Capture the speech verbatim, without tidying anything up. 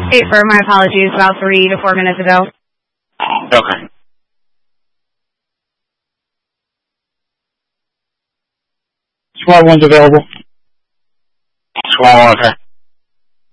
Paper, my apologies, about three to four minutes ago. Okay. Squad one's available. Squad one, okay.